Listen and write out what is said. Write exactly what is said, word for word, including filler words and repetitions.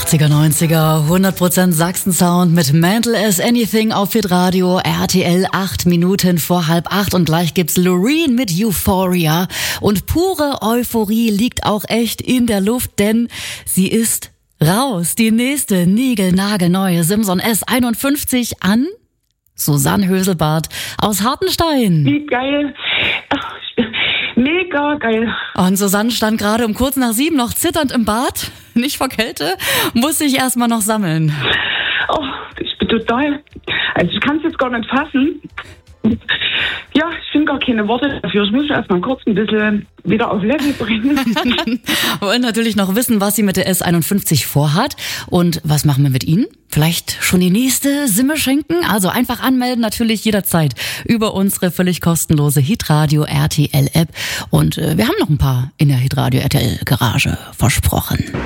achtziger, neunziger, hundert Prozent Sachsen-Sound mit Mental as Anything auf Hitradio, R T L, acht Minuten vor halb acht und gleich gibt's Loreen mit Euphoria und pure Euphorie liegt auch echt in der Luft, denn sie ist raus. Die nächste niegelnagelneue Simson S einundfünfzig an Susanne Höselbart aus Hartenstein. Wie geil. Ach, mega geil. Und Susanne stand gerade um kurz nach sieben noch zitternd im Bad, nicht vor Kälte, musste ich erstmal noch sammeln. Oh, ich bin total, also ich kann es jetzt gar nicht fassen. Ja, ich finde gar keine Worte dafür. Ich muss erstmal kurz ein bisschen wieder auf Level bringen. Wir wollen natürlich noch wissen, was sie mit der S einundfünfzig vorhat und was machen wir mit Ihnen? Vielleicht schon die nächste Simme schenken? Also einfach anmelden, natürlich jederzeit über unsere völlig kostenlose Hitradio R T L App. Und äh, wir haben noch ein paar in der Hitradio R T L Garage versprochen.